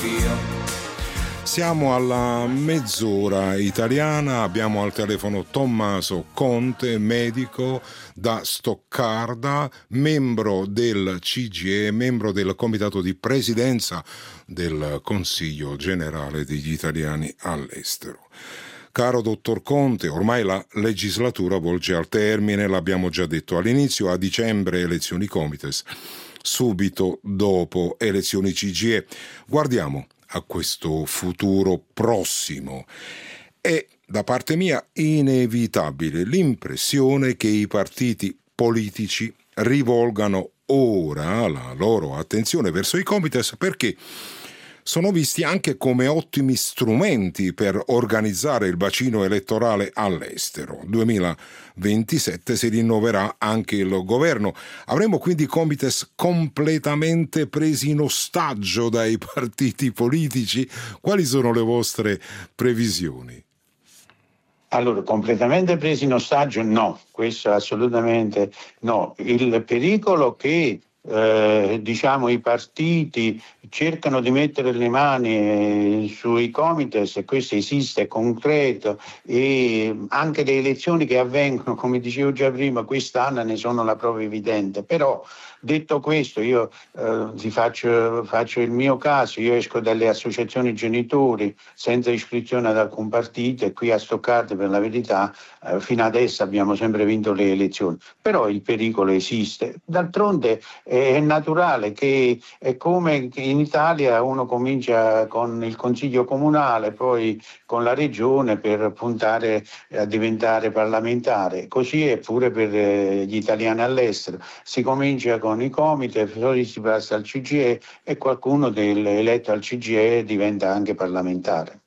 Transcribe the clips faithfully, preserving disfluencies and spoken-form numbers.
Siamo alla mezz'ora italiana, abbiamo al telefono Tommaso Conte, medico da Stoccarda, membro del C G I E, membro del comitato di presidenza del Consiglio Generale degli Italiani all'Estero. Caro dottor Conte, ormai la legislatura volge al termine, l'abbiamo già detto all'inizio, a dicembre elezioni Comites, subito dopo elezioni C G I E. Guardiamo a questo futuro prossimo. È da parte mia inevitabile l'impressione che i partiti politici rivolgano ora la loro attenzione verso i Comites perché sono visti anche come ottimi strumenti per organizzare il bacino elettorale all'estero. duemilaventisette si rinnoverà anche il governo. Avremo quindi Comites completamente presi in ostaggio dai partiti politici? Quali sono le vostre previsioni? Allora, completamente presi in ostaggio no, questo assolutamente no. Il pericolo che Eh, diciamo i partiti cercano di mettere le mani eh, sui Comites, e questo esiste, è concreto, e anche le elezioni che avvengono, come dicevo già prima, quest'anno ne sono la prova evidente. Però detto questo, io eh, ti faccio, faccio il mio caso, io esco dalle associazioni genitori senza iscrizione ad alcun partito e qui a Stoccarda, per la verità, eh, fino adesso abbiamo sempre vinto le elezioni, però il pericolo esiste. D'altronde è naturale che è come che in Italia uno comincia con il consiglio comunale, poi con la regione per puntare a diventare parlamentare. Così è pure per gli italiani all'estero. Si comincia con i Comites, poi si passa al C G I E e qualcuno del, eletto al C G I E diventa anche parlamentare.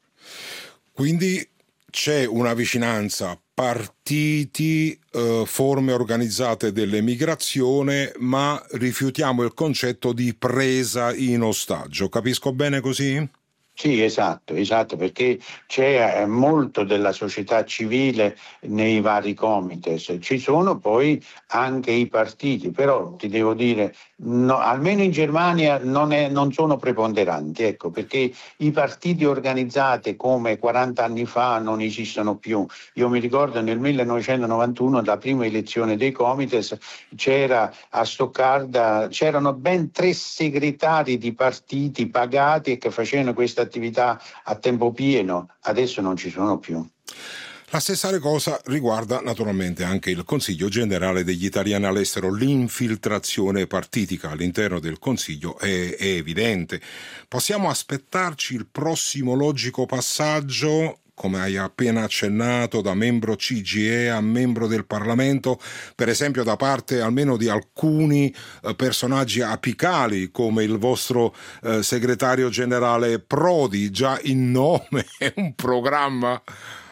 Quindi c'è una vicinanza partiti, eh, forme organizzate dell'emigrazione, ma rifiutiamo il concetto di presa in ostaggio. Capisco bene così? Sì, esatto, esatto, perché c'è molto della società civile nei vari Comites, ci sono poi anche i partiti, però ti devo dire, no, almeno in Germania non, è, non sono preponderanti, ecco, perché i partiti organizzati come quaranta anni fa non esistono più. Io mi ricordo nel millenovecentonovantuno, la prima elezione dei Comites, c'era a Stoccarda, c'erano ben tre segretari di partiti pagati e che facevano questa attività a tempo pieno, adesso non ci sono più. La stessa cosa riguarda naturalmente anche il Consiglio Generale degli Italiani all'estero. L'infiltrazione partitica all'interno del Consiglio è, è evidente. Possiamo aspettarci il prossimo logico passaggio, come hai appena accennato, da membro C G I E a membro del Parlamento, per esempio da parte almeno di alcuni eh, personaggi apicali come il vostro eh, segretario generale Prodi, già in nome è un programma?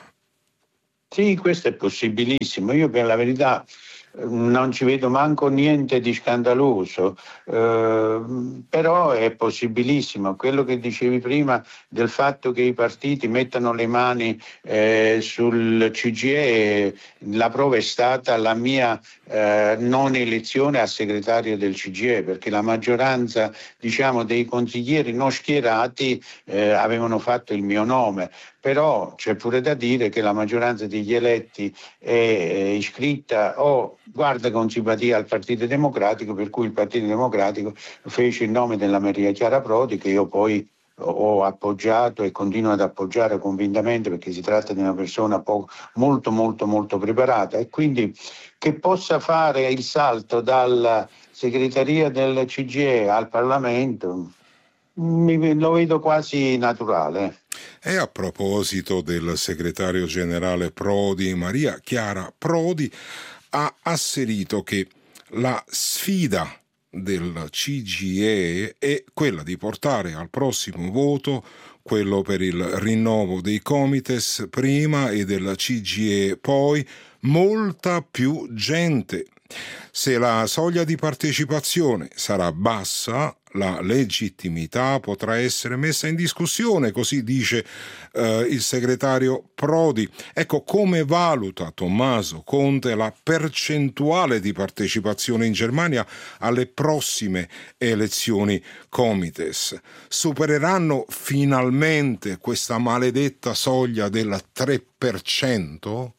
Sì, questo è possibilissimo. Io per la verità non ci vedo manco niente di scandaloso, eh, però è possibilissimo. Quello che dicevi prima del fatto che i partiti mettano le mani eh, sul C G I E, la prova è stata la mia eh, non elezione a segretario del C G I E, perché la maggioranza, diciamo, dei consiglieri non schierati eh, avevano fatto il mio nome. Però c'è pure da dire che la maggioranza degli eletti è iscritta o guarda con simpatia al Partito Democratico, per cui il Partito Democratico fece il nome della Maria Chiara Prodi, che io poi ho appoggiato e continuo ad appoggiare convintamente, perché si tratta di una persona poco, molto molto molto preparata, e quindi che possa fare il salto dalla segreteria del C G I E al Parlamento mi, lo vedo quasi naturale. E a proposito del segretario generale Prodi, Maria Chiara Prodi ha asserito che la sfida del C G I E è quella di portare al prossimo voto, quello per il rinnovo dei Comites prima e del C G I E poi, molta più gente. Se la soglia di partecipazione sarà bassa, la legittimità potrà essere messa in discussione, così dice eh, il segretario Prodi. Ecco, come valuta Tommaso Conte la percentuale di partecipazione in Germania alle prossime elezioni Comites? Supereranno finalmente questa maledetta soglia del tre per cento?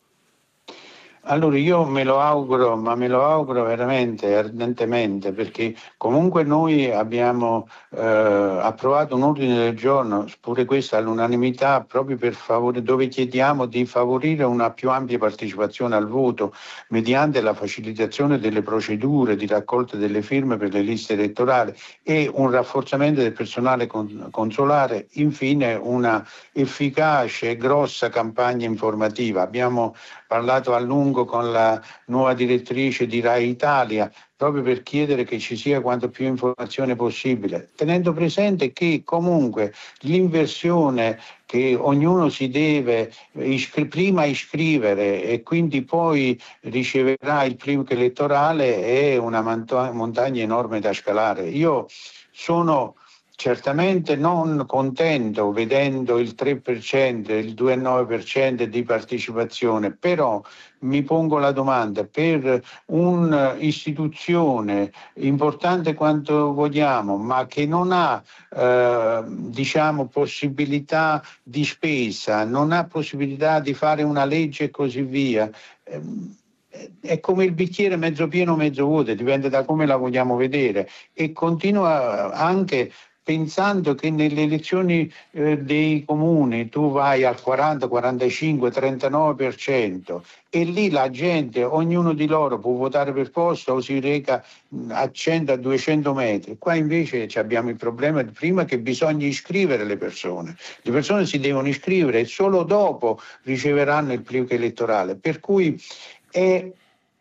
Allora io me lo auguro, ma me lo auguro veramente ardentemente, perché comunque noi abbiamo eh, approvato un ordine del giorno, pure questo all'unanimità, proprio per favore, dove chiediamo di favorire una più ampia partecipazione al voto mediante la facilitazione delle procedure di raccolta delle firme per le liste elettorali e un rafforzamento del personale con- consolare, infine una efficace e grossa campagna informativa. Abbiamo parlato a lungo con la nuova direttrice di Rai Italia proprio per chiedere che ci sia quanto più informazione possibile, tenendo presente che comunque l'inversione che ognuno si deve iscri- prima iscrivere e quindi poi riceverà il plico elettorale è una manto- montagna enorme da scalare. Io sono certamente non contento vedendo il tre per cento, il due virgola nove per cento di partecipazione, però mi pongo la domanda, per un'istituzione importante quanto vogliamo, ma che non ha eh, diciamo possibilità di spesa, non ha possibilità di fare una legge e così via, ehm, è come il bicchiere mezzo pieno mezzo vuoto, dipende da come la vogliamo vedere, e continua anche pensando che nelle elezioni eh, dei comuni tu vai al quaranta, quarantacinque, trentanove per cento e lì la gente, ognuno di loro può votare per posto o si reca mh, a cento, a duecento metri. Qua invece abbiamo il problema di prima che bisogna iscrivere le persone. Le persone si devono iscrivere e solo dopo riceveranno il plico elettorale. Per cui è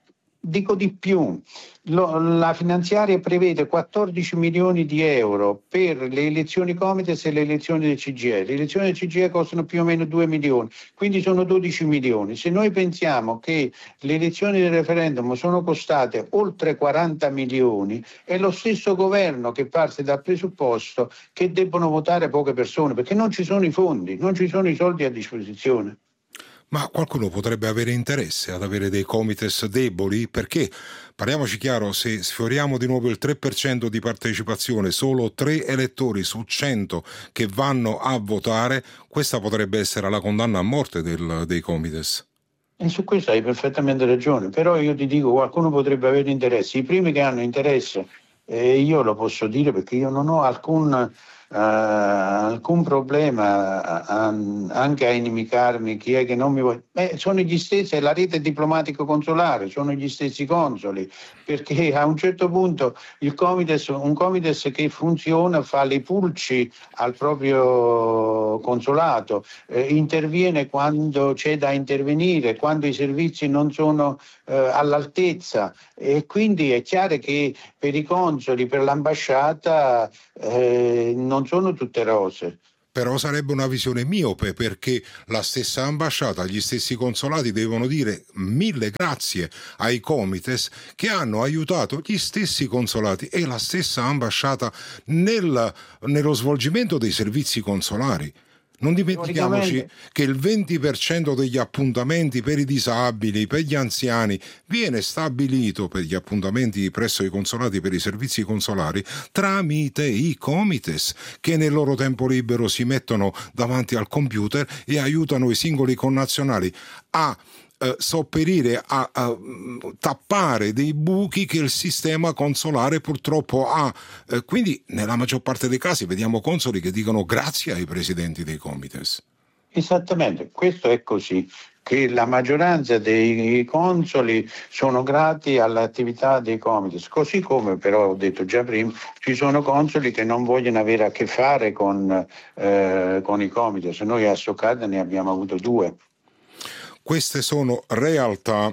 Dico di più, lo, la finanziaria prevede quattordici milioni di euro per le elezioni Comites e le elezioni del C G I L. Le elezioni del C G I L costano più o meno due milioni, quindi sono dodici milioni. Se noi pensiamo che le elezioni del referendum sono costate oltre quaranta milioni, è lo stesso governo che parte dal presupposto che debbono votare poche persone, perché non ci sono i fondi, non ci sono i soldi a disposizione. Ma qualcuno potrebbe avere interesse ad avere dei comites deboli? Perché, parliamoci chiaro, se sfioriamo di nuovo il tre per cento di partecipazione, solo tre elettori su cento che vanno a votare, questa potrebbe essere la condanna a morte del, dei comites. E su questo hai perfettamente ragione, però io ti dico, qualcuno potrebbe avere interesse. I primi che hanno interesse, eh, io lo posso dire perché io non ho alcun... Uh, alcun problema a, a, anche a inimicarmi chi è che non mi vuole. Beh, sono gli stessi, è la rete diplomatico-consolare, sono gli stessi consoli, perché a un certo punto il Comites, un Comites che funziona fa le pulci al proprio consolato, eh, interviene quando c'è da intervenire, quando i servizi non sono eh, all'altezza, e quindi è chiaro che per i consoli, per l'ambasciata eh, non non sono tutte rose. Però sarebbe una visione miope, perché la stessa ambasciata, gli stessi consolati devono dire mille grazie ai comites che hanno aiutato gli stessi consolati e la stessa ambasciata nel, nello svolgimento dei servizi consolari. Non dimentichiamoci che il venti per cento degli appuntamenti per i disabili, per gli anziani, viene stabilito per gli appuntamenti presso i consolati per i servizi consolari tramite i comites, che nel loro tempo libero si mettono davanti al computer e aiutano i singoli connazionali a Uh, sopperire a, a tappare dei buchi che il sistema consolare purtroppo ha. Uh, quindi nella maggior parte dei casi vediamo consoli che dicono grazie ai presidenti dei comites. Esattamente, questo è così, che la maggioranza dei consoli sono grati all'attività dei comites, così come però ho detto già prima ci sono consoli che non vogliono avere a che fare con, eh, con i comites. Noi a Stoccarda ne abbiamo avuto due. Queste sono realtà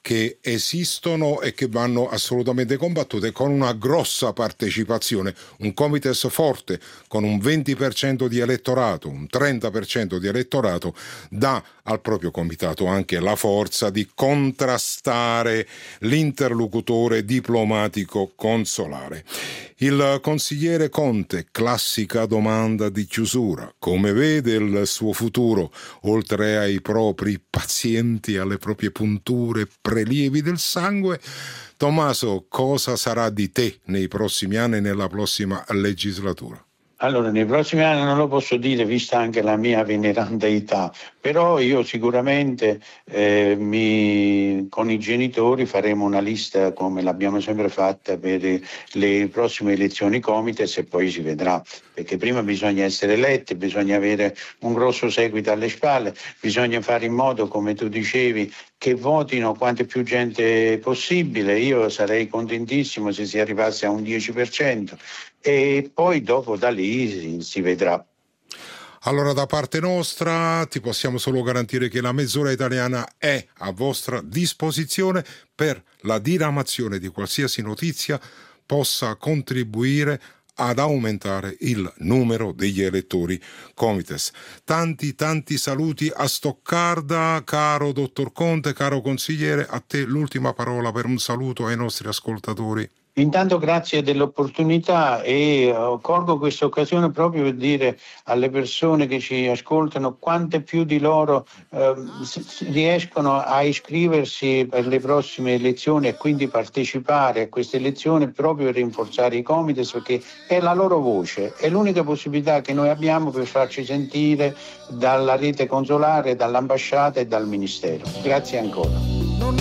che esistono e che vanno assolutamente combattute con una grossa partecipazione, un Comites forte con un venti per cento di elettorato, un trenta per cento di elettorato dà al proprio comitato anche la forza di contrastare l'interlocutore diplomatico consolare. Il consigliere Conte, classica domanda di chiusura: come vede il suo futuro, oltre ai propri pazienti, alle proprie punture, prelievi del sangue? Tommaso, cosa sarà di te nei prossimi anni e nella prossima legislatura? Allora, nei prossimi anni non lo posso dire, vista anche la mia veneranda età, però io sicuramente eh, mi, con i genitori faremo una lista come l'abbiamo sempre fatta per le prossime elezioni Comites e poi si vedrà, perché prima bisogna essere eletti, bisogna avere un grosso seguito alle spalle, bisogna fare in modo, come tu dicevi, che votino quante più gente possibile. Io sarei contentissimo se si arrivasse a un dieci per cento e poi dopo da lì si, si vedrà. Allora, da parte nostra ti possiamo solo garantire che la mezz'ora italiana è a vostra disposizione per la diramazione di qualsiasi notizia possa contribuire ad aumentare il numero degli elettori Comites. Tanti tanti saluti a Stoccarda, caro dottor Conte, caro consigliere, a te l'ultima parola per un saluto ai nostri ascoltatori. Intanto grazie dell'opportunità e uh, colgo questa occasione proprio per dire alle persone che ci ascoltano quante più di loro uh, si, si riescono a iscriversi per le prossime elezioni e quindi partecipare a queste elezioni proprio per rinforzare i Comites, perché è la loro voce, è l'unica possibilità che noi abbiamo per farci sentire dalla rete consolare, dall'ambasciata e dal Ministero. Grazie ancora.